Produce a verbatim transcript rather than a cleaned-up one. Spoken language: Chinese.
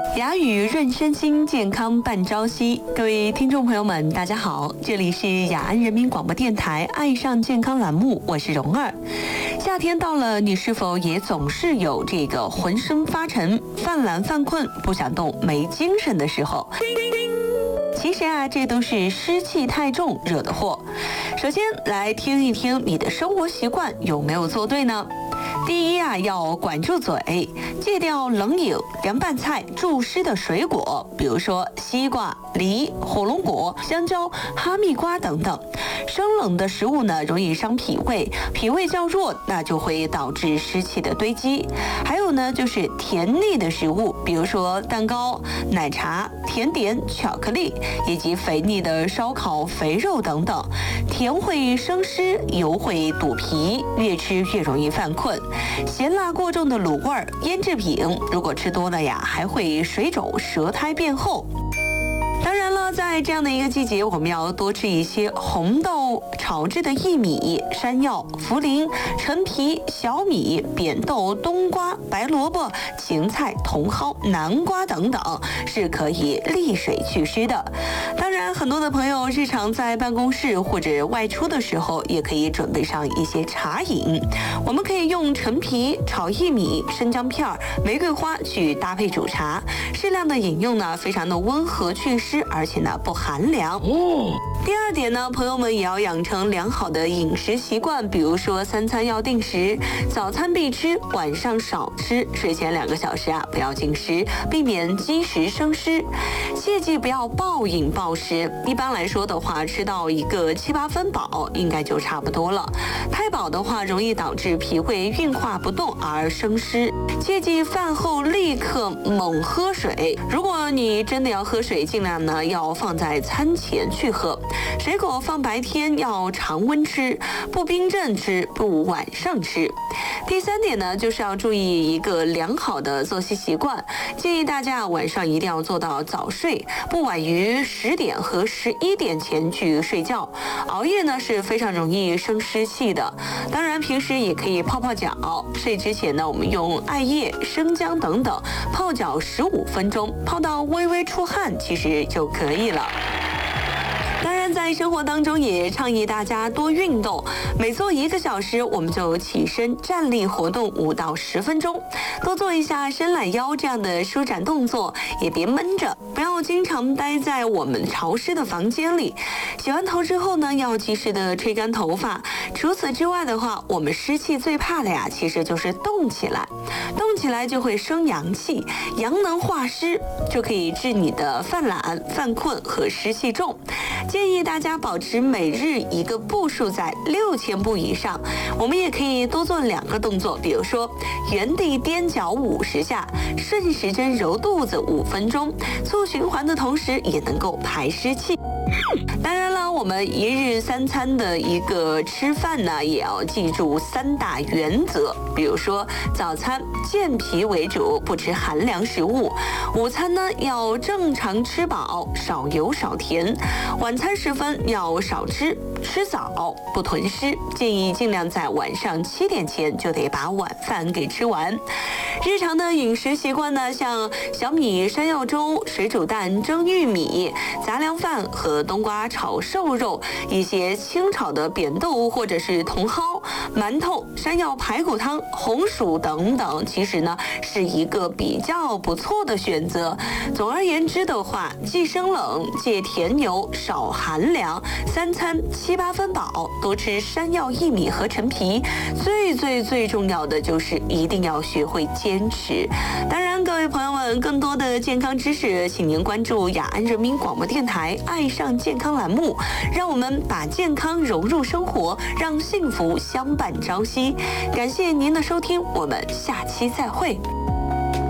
雅语润身心，健康伴朝夕。各位听众朋友们，大家好，这里是雅安人民广播电台爱上健康栏目，我是蓉儿。夏天到了，你是否也总是有这个浑身发沉、犯懒犯困、不想动、没精神的时候？其实啊，这都是湿气太重惹的祸。首先来听一听你的生活习惯有没有做对呢？第一啊，要管住嘴，戒掉冷饮、凉拌菜、助湿的水果，比如说西瓜、梨、火龙果、香蕉、哈密瓜等等。生冷的食物呢，容易伤脾胃，脾胃较弱，那就会导致湿气的堆积。还有呢，就是甜腻的食物，比如说蛋糕、奶茶、甜点、巧克力，以及肥腻的烧烤、肥肉等等。甜会生湿，油会堵脾，越吃越容易犯困。咸辣过重的卤味、腌制品，如果吃多了呀，还会水肿、舌苔变厚。当然了，在这样的一个季节，我们要多吃一些红豆炒制的薏米、山药、茯苓、陈皮、小米、扁豆、冬瓜、白萝卜、芹菜、茼蒿、南瓜等等，是可以利水祛湿的。当然，很多的朋友日常在办公室或者外出的时候，也可以准备上一些茶饮。我们可以用陈皮、炒薏米、生姜片、玫瑰花去搭配煮茶，适量的饮用呢，非常的温和祛湿，而且呢不寒凉。哦。第二点呢，朋友们也要养成良好的饮食习惯，比如说三餐要定时，早餐必吃，晚上少吃，睡前两个小时啊不要进食，避免积食生湿。切记不要暴饮暴食，一般来说的话，吃到一个七八分饱应该就差不多了。太饱的话，容易导致脾胃运化不动而生湿。切记饭后立刻猛喝水，如果你真的要喝水，尽量呢要放在餐前去喝。水果放白天要常温吃，不冰镇吃，不晚上吃。第三点呢，就是要注意一个良好的作息习惯，建议大家晚上一定要做到早睡，不晚于十点和十一点前去睡觉。熬夜呢是非常容易生湿气的。当然，平时也可以泡泡脚，睡之前呢，我们用艾叶、生姜等等泡脚十五分钟，泡到微微出汗，其实就可以了。当然，在生活当中也倡议大家多运动，每做一个小时，我们就起身站立活动五到十分钟，多做一下伸懒腰这样的舒展动作，也别闷着，不要经常待在我们潮湿的房间里。洗完头之后呢，要及时的吹干头发。除此之外的话，我们湿气最怕的呀，其实就是动起来，动起来就会生阳气，阳能化湿，就可以治你的犯懒、犯困和湿气重。建议大家保持每日一个步数在六千步以上。我们也可以多做两个动作，比如说原地踮脚五十下，顺时针揉肚子五分钟，促循环的同时也能够排湿气。当然了，我们一日三餐的一个吃饭呢，也要记住三大原则，比如说早餐健脾为主，不吃寒凉食物；午餐呢要正常吃饱，少油少甜；晚餐时分要少吃，吃早不囤湿，建议尽量在晚上七点前就得把晚饭给吃完。日常的饮食习惯呢，像小米山药粥、水煮蛋蒸玉米、杂粮饭和冬瓜炒瘦肉，一些清炒的扁豆或者是茼蒿、馒头、山药排骨汤、红薯等等，其实呢是一个比较不错的选择。总而言之的话，忌生冷，戒甜油，少寒凉，三餐七八分饱，多吃山药、薏米和陈皮。最最最重要的就是一定要学会坚持。当然，各位朋友们，更多的健康知识，请您关注雅安人民广播电台爱上健康栏目，让我们把健康融入生活，让幸福相伴朝夕。感谢您的收听，我们下期再会。